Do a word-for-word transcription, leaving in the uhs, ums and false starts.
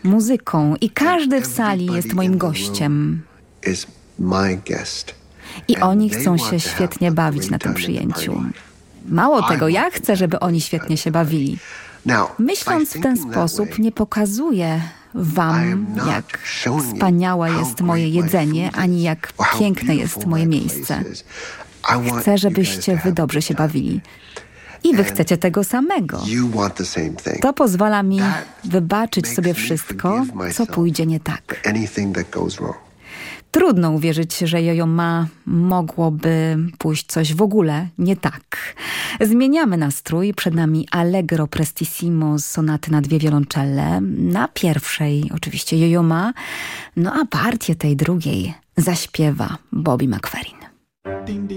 muzyką i każdy w sali jest moim gościem. I oni chcą się świetnie bawić na tym przyjęciu. Mało tego, ja chcę, żeby oni świetnie się bawili. Myśląc w ten sposób, nie pokazuję wam, jak wspaniałe jest moje jedzenie, ani jak piękne jest moje miejsce. Chcę, żebyście wy dobrze się bawili. I wy chcecie tego samego. To pozwala mi wybaczyć sobie wszystko, co pójdzie nie tak. Trudno uwierzyć, że Yo-Yo Ma mogłoby pójść coś w ogóle nie tak. Zmieniamy nastrój. Przed nami Allegro prestissimo z sonaty na dwie wiolonczelle. Na pierwszej oczywiście Yo-Yo Ma, no a partię tej drugiej zaśpiewa Bobby McFerrin.